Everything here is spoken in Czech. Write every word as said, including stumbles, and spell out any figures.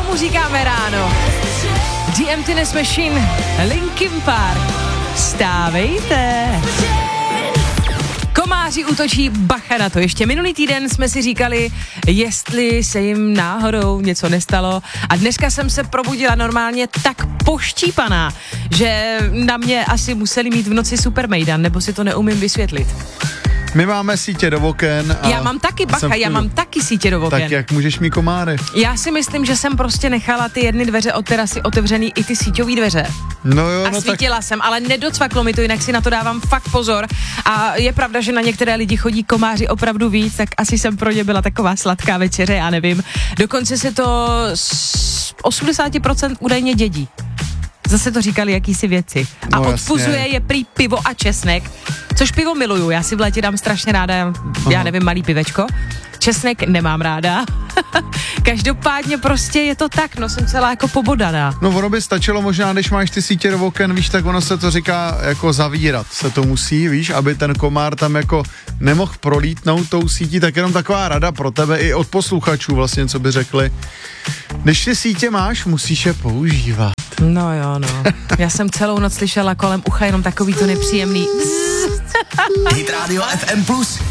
tomu říkáme ráno. The Emptiness Machine, Linkin Park. Stávejte. Komáři útočí, bacha na to. Ještě minulý týden jsme si říkali, jestli se jim náhodou něco nestalo. A dneska jsem se probudila normálně tak poštípaná, že na mě asi museli mít v noci supermejdan, nebo si to neumím vysvětlit. My máme sítě do oken. A já mám taky, bacha, já mám taky sítě do oken. Tak jak můžeš mít komáry? Já si myslím, že jsem prostě nechala ty jedny dveře od terasy otevřený i ty síťové dveře. No jo, a no svítila tak... jsem, ale nedocvaklo mi to, jinak si na to dávám fakt pozor. A je pravda, že na některé lidi chodí komáři opravdu víc, tak asi jsem pro ně byla taková sladká večeře, já nevím. Dokonce se to z osmdesát procent údajně dědí. Zase to říkali jakýsi věci. A no, odpuzuje jasně. je prý pivo a česnek, což pivo miluju. Já si v létě dám strašně ráda, já Aha. nevím, malý pivečko. Česnek nemám ráda. Každopádně prostě je to tak, no jsem celá jako pobodaná. No ono by stačilo možná, když máš ty sítě do oken, víš, tak ono se to říká jako zavírat. Se to musí, víš, aby ten komár tam jako nemohl prolítnout tou sítí, tak jenom taková rada pro tebe i od posluchačů vlastně, co by řekli. Když ty sítě máš, musíš je používat. No jo, no. Já jsem celou noc slyšela kolem ucha jenom takový to nepříjemný. Hit Radio F M plus